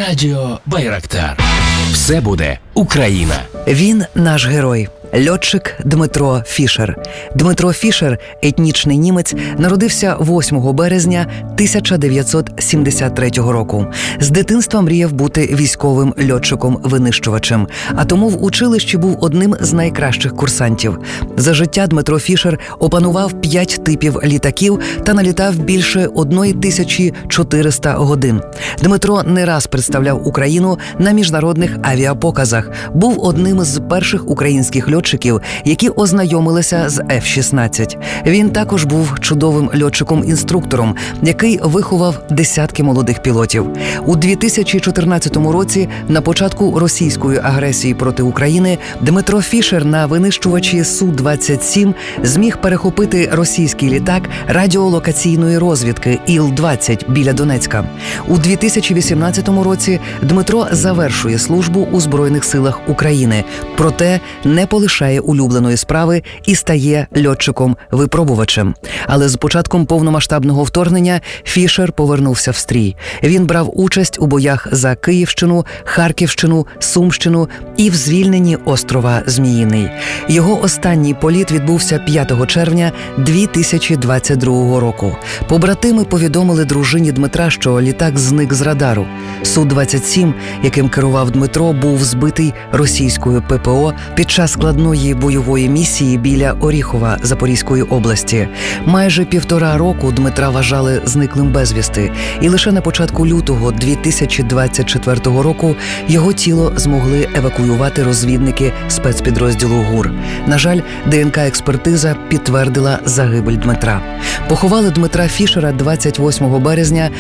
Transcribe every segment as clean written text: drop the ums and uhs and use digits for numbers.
Радіо Байрактар. Все буде Україна. Він наш герой. Льотчик Дмитро Фішер. Дмитро Фішер, етнічний німець, народився 8 березня 1973 року. З дитинства мріяв бути військовим льотчиком-винищувачем, а тому в училищі був одним з найкращих курсантів. За життя Дмитро Фішер опанував 5 типів літаків та налітав більше 1400 годин. Дмитро не раз представляв Україну на міжнародних авіапоказах. Був одним з перших українських льотчиків, які ознайомилися з F-16. Він також був чудовим льотчиком-інструктором, який виховав десятки молодих пілотів. У 2014 році, на початку російської агресії проти України, Дмитро Фішер на винищувачі Су-27 зміг перехопити російський літак радіолокаційної розвідки Іл-20 біля Донецька. У 2018 році Дмитро завершує службу у Збройних силах України, проте не полишає улюбленої справи і стає льотчиком-випробувачем. Але з початком повномасштабного вторгнення Фішер повернувся в стрій. Він брав участь у боях за Київщину, Харківщину, Сумщину і в звільненні острова Зміїний. Його останній політ відбувся 5 червня 2022 року. Побратими повідомили дружині Дмитра, що літак зник з радару. Су-27, яким керував Дмитро, був збитий російською ППО під час складної бойової місії біля Оріхова Запорізької області. Майже 1,5 року Дмитра вважали зниклим безвісти, і лише на початку лютого 2024 року його тіло змогли евакуювати розвідники спецпідрозділу ГУР. На жаль, ДНК-експертиза підтвердила загибель Дмитра. Поховали Дмитра Фішера 28 березня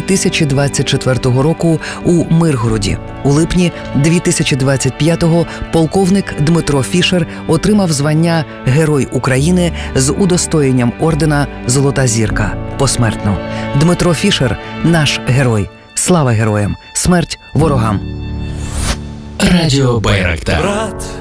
2024 року у Миргороді. У липні 2025-го полковник Дмитро Фішер отримав звання Герой України з удостоєнням ордена «Золота зірка» посмертно. Дмитро Фішер – наш герой. Слава героям! Смерть ворогам! Радіо Байрактар.